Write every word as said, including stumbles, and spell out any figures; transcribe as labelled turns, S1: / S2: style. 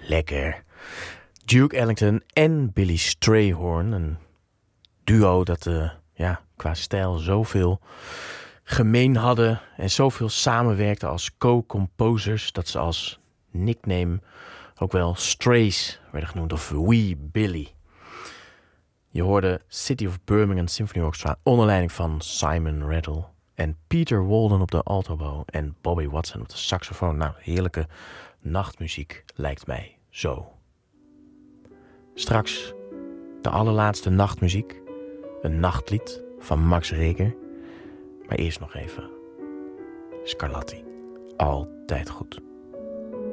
S1: Lekker. Duke Ellington en Billy Strayhorn. Een duo dat uh, ja, qua stijl zoveel gemeen hadden en zoveel samenwerkte als co-composers dat ze als nickname ook wel Strays werden genoemd, of Wee Billy. Je hoorde City of Birmingham Symphony Orchestra onder leiding van Simon Rattle en Peter Walden op de altoboe en Bobby Watson op de saxofoon. Nou, heerlijke nachtmuziek lijkt mij zo. Straks de allerlaatste nachtmuziek, een nachtlied van Max Reger. Maar eerst nog even Scarlatti, altijd goed.